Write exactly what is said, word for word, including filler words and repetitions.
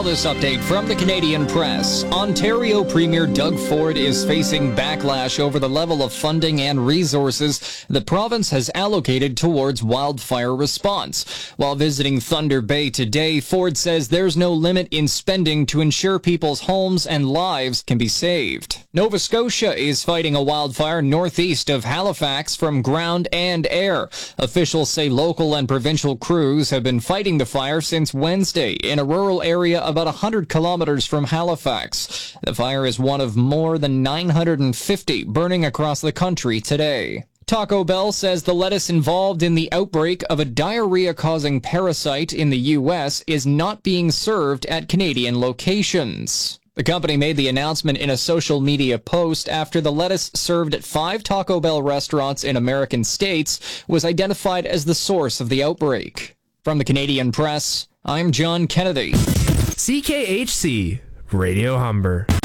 Now this update from the Canadian Press. Ontario Premier Doug Ford is facing backlash over the level of funding and resources the province has allocated towards wildfire response. While visiting Thunder Bay today, Ford says there's no limit in spending to ensure people's homes and lives can be saved. Nova Scotia is fighting a wildfire northeast of Halifax from ground and air. Officials say local and provincial crews have been fighting the fire since Wednesday in a rural area about one hundred kilometers from Halifax. The fire is one of more than nine hundred fifty burning across the country today. Taco Bell says the lettuce involved in the outbreak of a diarrhea-causing parasite in the U S is not being served at Canadian locations. The company made the announcement in a social media post after the lettuce served at five Taco Bell restaurants in American states was identified as the source of the outbreak. From the Canadian Press, I'm John Kennedy. C K H C, Radio Humber.